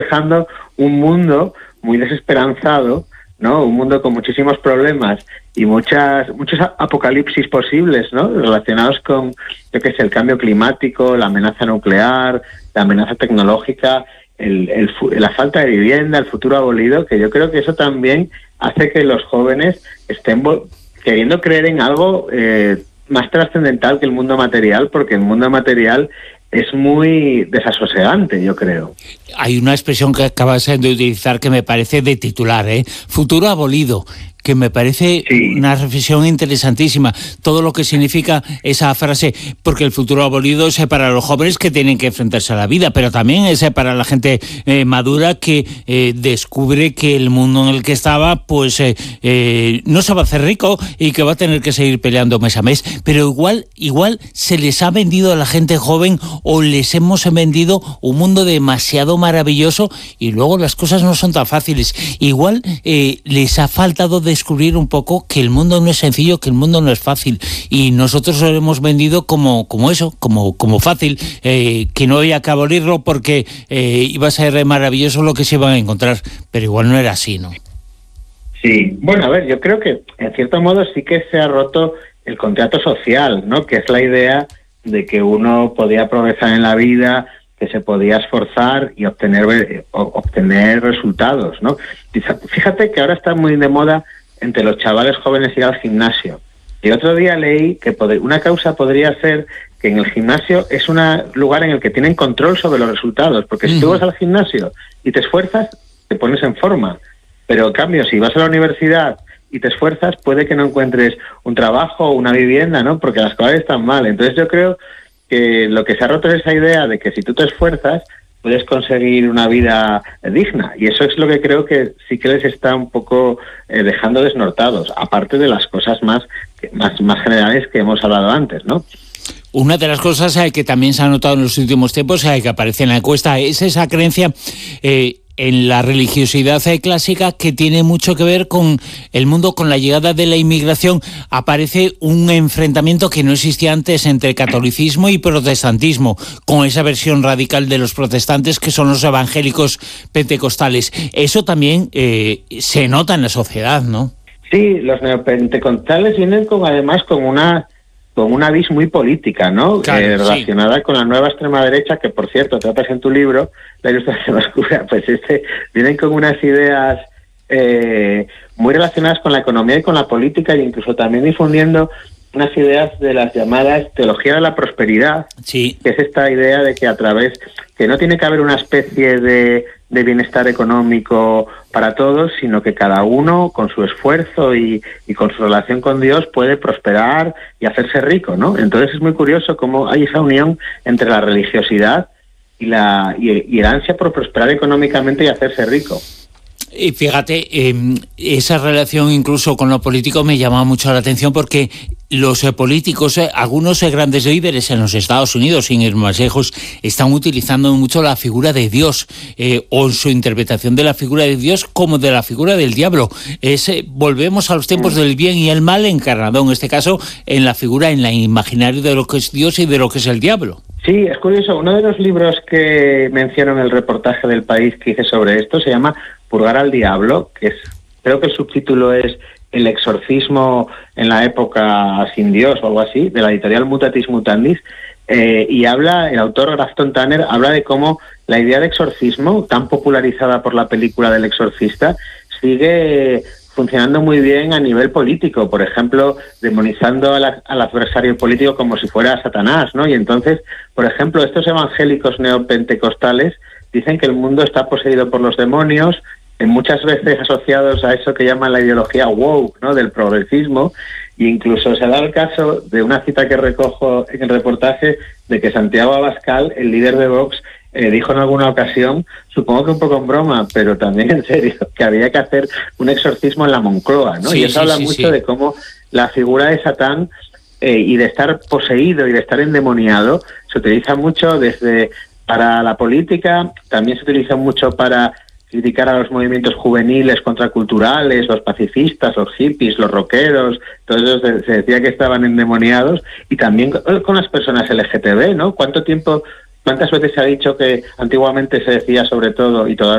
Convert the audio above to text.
dejando un mundo muy desesperanzado, ¿no? Un mundo con muchísimos problemas y muchos apocalipsis posibles, ¿no? Relacionados con, yo qué sé, el cambio climático, la amenaza nuclear, la amenaza tecnológica, la falta de vivienda, el futuro abolido, que yo creo que eso también hace que los jóvenes estén queriendo creer en algo más trascendental que el mundo material, porque el mundo material es muy desasosegante, yo creo. Hay una expresión que acabas de utilizar que me parece de titular, futuro abolido, que me parece una reflexión interesantísima, todo lo que significa esa frase, porque el futuro abolido es para los jóvenes que tienen que enfrentarse a la vida, pero también es para la gente madura que descubre que el mundo en el que estaba pues no se va a hacer rico y que va a tener que seguir peleando mes a mes, pero igual se les ha vendido a la gente joven o les hemos vendido un mundo demasiado maravilloso y luego las cosas no son tan fáciles. Igual les ha faltado descubrir un poco que el mundo no es sencillo, que el mundo no es fácil, y nosotros lo hemos vendido como fácil, que no había que abolirlo porque iba a ser maravilloso lo que se iban a encontrar, pero igual no era así, ¿no? Sí, bueno, a ver, yo creo que en cierto modo sí que se ha roto el contrato social, ¿no? Que es la idea de que uno podía progresar en la vida, que se podía esforzar y obtener resultados, ¿no? Fíjate que ahora está muy de moda entre los chavales jóvenes ir al gimnasio. Y otro día leí que una causa podría ser que en el gimnasio es un lugar en el que tienen control sobre los resultados, porque si tú vas al gimnasio y te esfuerzas, te pones en forma. Pero en cambio, si vas a la universidad y te esfuerzas, puede que no encuentres un trabajo o una vivienda, ¿no? Porque las cosas están mal. Entonces yo creo que lo que se ha roto es esa idea de que si tú te esfuerzas puedes conseguir una vida digna, y eso es lo que creo que sí que les está un poco dejando desnortados, aparte de las cosas más generales que hemos hablado antes, ¿no? Una de las cosas que también se ha notado en los últimos tiempos, que aparece en la encuesta, es esa creencia en la religiosidad clásica que tiene mucho que ver con el mundo. Con la llegada de la inmigración aparece un enfrentamiento que no existía antes entre catolicismo y protestantismo, con esa versión radical de los protestantes que son los evangélicos pentecostales. Eso también se nota en la sociedad, ¿no? Sí, los neopentecostales vienen además con una vis muy política, ¿no? Claro, relacionada con la nueva extrema derecha, que por cierto tratas en tu libro, La Ilustración Oscura, pues vienen con unas ideas muy relacionadas con la economía y con la política, e incluso también difundiendo unas ideas de las llamadas teología de la prosperidad, que es esta idea de que no tiene que haber una especie de bienestar económico para todos, sino que cada uno con su esfuerzo y con su relación con Dios puede prosperar y hacerse rico, ¿no? Entonces es muy curioso cómo hay esa unión entre la religiosidad y el ansia por prosperar económicamente y hacerse rico. Y fíjate, esa relación incluso con lo político me llama mucho la atención, porque los políticos, algunos grandes líderes en los Estados Unidos, sin ir más lejos, están utilizando mucho la figura de Dios, o su interpretación de la figura de Dios como de la figura del diablo. Volvemos a los tiempos del bien y el mal encarnado, en este caso, en la figura, en la imaginario de lo que es Dios y de lo que es el diablo. Sí, es curioso. Uno de los libros que menciono en el reportaje del País que hice sobre esto se llama Purgar al Diablo, creo que el subtítulo es El exorcismo en la época sin Dios o algo así, de la editorial Mutatis Mutandis, y el autor Grafton Tanner habla de cómo la idea de exorcismo, tan popularizada por la película del Exorcista, sigue funcionando muy bien a nivel político, por ejemplo, demonizando al adversario político como si fuera Satanás, ¿no? Y entonces, por ejemplo, estos evangélicos neopentecostales dicen que el mundo está poseído por los demonios, muchas veces asociados a eso que llaman la ideología woke, ¿no? Del progresismo, e incluso se da el caso de una cita que recojo en el reportaje de que Santiago Abascal, el líder de Vox, dijo en alguna ocasión, supongo que un poco en broma, pero también en serio, que había que hacer un exorcismo en la Moncloa, ¿no? Y eso habla mucho de cómo la figura de Satán y de estar poseído y de estar endemoniado se utiliza mucho para la política, también se utiliza mucho para criticar a los movimientos juveniles contraculturales, los pacifistas, los hippies, los rockeros, todos esos se decía que estaban endemoniados, y también con las personas LGTB, ¿no? ¿Cuántas veces se ha dicho que antiguamente se decía sobre todo, y todavía